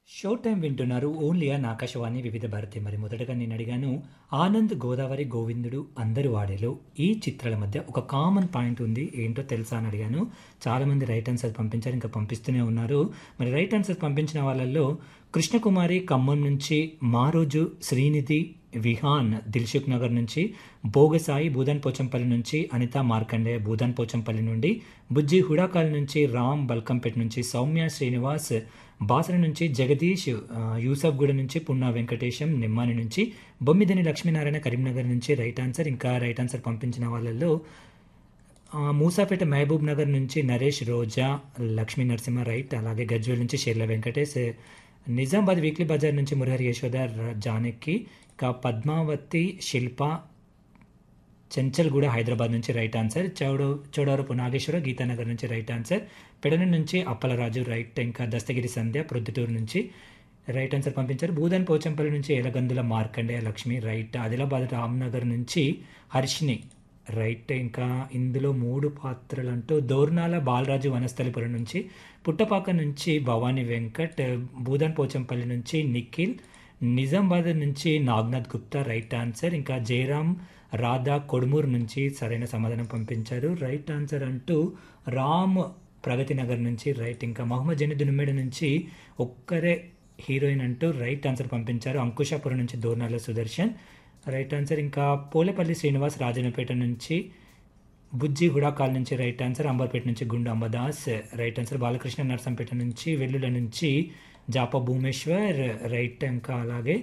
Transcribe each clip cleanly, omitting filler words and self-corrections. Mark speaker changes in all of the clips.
Speaker 1: Show time వింటున్నారు only on Akashvani వివిధ భారతి. మరి మొదటగా నేను అడిగాను, ఆనంద్, గోదావరి, గోవిందుడు అందరు వాడేలో ఈ చిత్రాల మధ్య ఒక కామన్ పాయింట్ ఉంది, ఏంటో తెలుసా అని అడిగాను. చాలామంది రైట్ ఆన్సర్ పంపించారు, ఇంకా పంపిస్తూనే ఉన్నారు. మరి రైట్ ఆన్సర్ పంపించిన వాళ్ళల్లో కృష్ణకుమారి ఖమ్మం నుంచి, మారోజు, శ్రీనిధి, విహాన్ దిల్సుఖ్ నగర్ నుంచి, భోగసాయి భూదన్ పోచంపల్లి నుంచి, అనిత మార్కండే భూదన్ పోచంపల్లి నుండి, బుజ్జి హుడాకాల్ నుంచి, రామ్ బల్కంపేట నుంచి, సౌమ్య శ్రీనివాస్ బాసర నుంచి, జగదీష్ యూసఫ్గూడ నుంచి, పున్నా వెంకటేశం నిమ్మాని నుంచి, బొమ్మిదని లక్ష్మీనారాయణ కరీంనగర్ నుంచి రైట్ ఆన్సర్. ఇంకా రైట్ ఆన్సర్ పంపించిన వాళ్ళల్లో మూసాపేట మహబూబ్ నగర్ నుంచి నరేష్, రోజా, లక్ష్మీ నరసింహ రైట్. అలాగే గజ్వేల్ నుంచి షెర్ల వెంకటేష్, నిజామాబాద్ వీక్లీ బజార్ నుంచి మురహరి యశోద, జానకి, ఇంకా పద్మావతి, శిల్ప చెంచల్గూడ హైదరాబాద్ నుంచి రైట్ ఆన్సర్. చౌడవరపు నాగేశ్వర గీతానగర్ నుంచి రైట్ ఆన్సర్. పెడన నుంచి అప్పలరాజు రైట్. ఇంకా దస్తగిరి సంధ్య ప్రొద్దుటూరు నుంచి రైట్ ఆన్సర్ పంపించారు. భూదన్ పోచంపల్లి నుంచి ఎలగందుల మార్కండేయ లక్ష్మి రైట్. ఆదిలాబాద్ రామ్నగర్ నుంచి హర్షిని రైట్. ఇంకా ఇందులో 3 పాత్రలు అంటూ దోర్నాల బాలరాజు వనస్థలిపురం నుంచి, పుట్టపాక నుంచి భవానీ వెంకట్, భూదన్ పోచంపల్లి నుంచి నిఖిల్, నిజామాబాద్ నుంచి నాగ్నాథ్ గుప్తా రైట్ ఆన్సర్. ఇంకా జయరామ్ రాధా కొడుమూరు నుంచి సరైన సమాధానం పంపించారు. రైట్ ఆన్సర్ అంటూ రామ్ ప్రగతి నగర్ నుంచి రైట్. ఇంకా మహమ్మద్ జనీద్ నుమ్మేడ నుంచి ఒక్కరే హీరోయిన్ అంటూ రైట్ ఆన్సర్ పంపించారు. అంకుశాపురం నుంచి దోర్నాల సుదర్శన్ రైట్ ఆన్సర్. ఇంకా పోలేపల్లి శ్రీనివాస్ రాజన్నపేట నుంచి, బుజ్జి హుడాకాల్ నుంచి రైట్ ఆన్సర్. అంబర్పేట నుంచి గుండు అంబదాస్ రైట్ ఆన్సర్. బాలకృష్ణ నర్సంపేట నుంచి, వెల్లుల నుంచి జాప భూమేశ్వర్ రైట్. ఇంకా అలాగే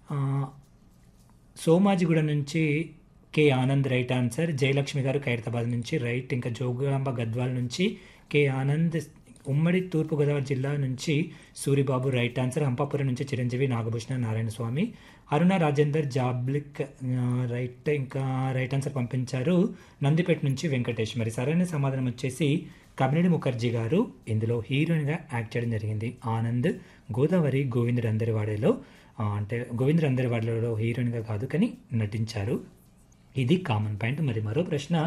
Speaker 1: సోమాజిగూడ నుంచి K Anand right answer. Jayalakshmi గారు ఖైరతాబాద్ నుంచి రైట్. ఇంకా జోగులాంబ గద్వాల్ నుంచి కె ఆనంద్. ఉమ్మడి తూర్పుగోదావరి జిల్లా నుంచి సూరిబాబు రైట్ ఆన్సర్. హంపాపురం నుంచి చిరంజీవి, నాగభూషణ, నారాయణ స్వామి, అరుణ రాజేందర్ జాబ్లిక్ రైట్. ఇంకా రైట్ ఆన్సర్ పంపించారు నందిపేట నుంచి వెంకటేష్. మరి సరైన సమాధానం వచ్చేసి కమినేని ముఖర్జీ గారు ఇందులో హీరోయిన్గా యాక్ట్ చేయడం జరిగింది. ఆనంద్, గోదావరి, గోవిందుడు అందరివాడేలో అంటే గోవిందుడు అందరివాడలో హీరోయిన్గా కాదు కానీ నటించారు. ఇది కామన్ పాయింట్. మరి మరో ప్రశ్న,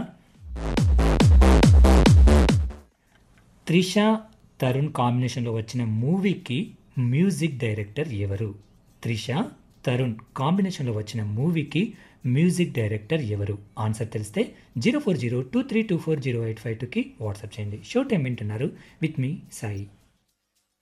Speaker 1: త్రిష తరుణ్ కాంబినేషన్లో వచ్చిన మూవీకి మ్యూజిక్ డైరెక్టర్ ఎవరు? త్రిష తరుణ్ కాంబినేషన్లో వచ్చిన మూవీకి మ్యూజిక్ డైరెక్టర్ ఎవరు? ఆన్సర్ తెలిస్తే 0402324085కి వాట్సాప్ చేయండి. షో టైం వింటున్నారు విత్ మీ సాయి.